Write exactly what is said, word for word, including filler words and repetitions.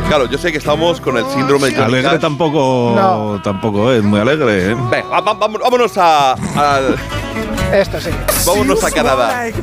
Claro, yo sé que estamos con el síndrome de Johnny Alegre Cash. tampoco, No. tampoco es muy alegre, ¿eh? Venga, va- va- vámonos a, a- Esto sí. vámonos a Canadá.